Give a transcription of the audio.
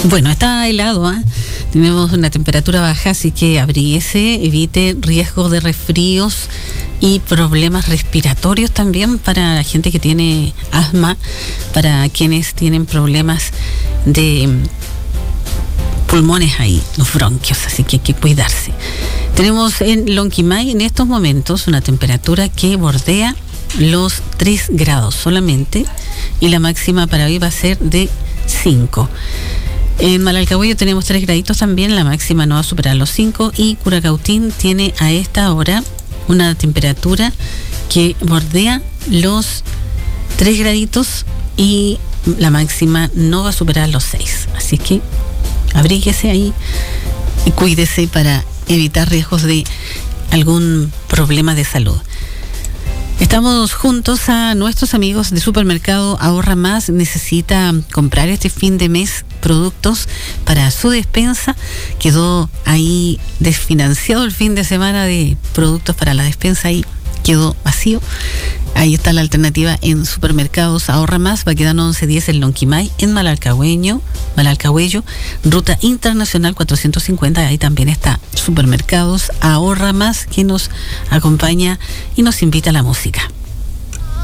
Bueno, está helado, ¿eh? Tenemos una temperatura baja, así que abríguese, evite riesgo de resfríos y problemas respiratorios también para la gente que tiene asma, para quienes tienen problemas de pulmones ahí, los bronquios, así que hay que cuidarse. Tenemos en Lonquimay en estos momentos una temperatura que bordea los 3 grados solamente y la máxima para hoy va a ser de 5. En Malalcahuello tenemos 3 graditos también, la máxima no va a superar los 5 y Curacautín tiene a esta hora una temperatura que bordea los 3 graditos y la máxima no va a superar los 6. Así que abríguese ahí y cuídese para evitar riesgos de algún problema de salud. Estamos juntos a nuestros amigos de Supermercado Ahorra Más. Necesita comprar este fin de mes productos para su despensa. Quedó ahí desfinanciado el fin de semana de productos para la despensa y quedó vacío. Ahí está la alternativa en Supermercados Ahorra Más. Va quedando 1110 en Lonquimay, en Malalcahuello, Ruta Internacional 450. Ahí también está Supermercados Ahorra Más, que nos acompaña y nos invita a la música.